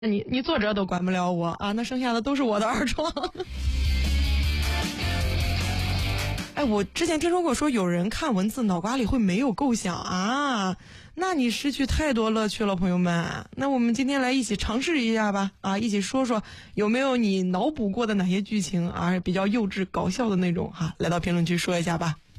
你作者都管不了我啊，那剩下的都是我的二创。哎，我之前听说过说有人看文字脑瓜里会没有构想啊，那你失去太多乐趣了，朋友们。那我们今天来一起尝试一下吧，啊，一起说说有没有你脑补过的哪些剧情啊，比较幼稚搞笑的那种哈，来到评论区说一下吧。